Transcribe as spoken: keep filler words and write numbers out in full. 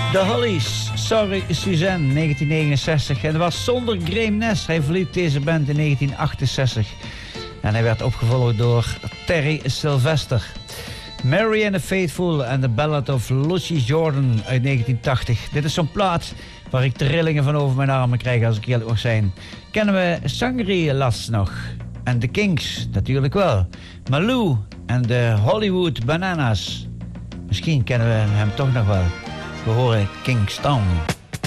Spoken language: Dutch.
De Hollies, Sorry Suzanne, negentien negenenzestig. En dat was zonder Graham Nash. Hij verliet deze band in negentien achtenzestig. En hij werd opgevolgd door Terry Sylvester. Mary and the Faithful en The Ballad of Lucy Jordan uit negentien tachtig. Dit is zo'n plaat waar ik trillingen van over mijn armen krijg, als ik eerlijk mag zijn. Kennen we Shangri-Las nog? En The Kinks, natuurlijk wel. Malou en de Hollywood Bananas. Misschien kennen we hem toch nog wel. We horen Kingston.